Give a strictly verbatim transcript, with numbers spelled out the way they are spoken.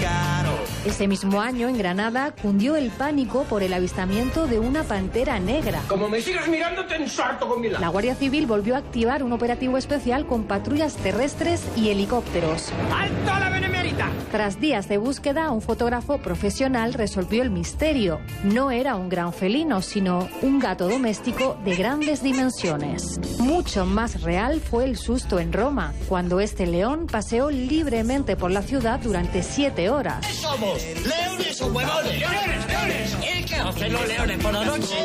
Ese mismo año, en Granada, cundió el pánico por el avistamiento de una pantera negra. Como me sigas mirando, te ensarto con mi lado. La Guardia Civil volvió a activar un operativo especial con patrullas terrestres y helicópteros. ¡Alto a la benemérita! Tras días de búsqueda, un fotógrafo profesional resolvió el misterio. No era un gran felino, sino un gato doméstico de grandes dimensiones. Mucho más real fue el susto en Roma, cuando este león paseó libremente por la ciudad durante siete horas. ¿Qué somos? ¿Leones o huevones? ¡Leones, leones! ¿Y qué hacen los leones por la noche?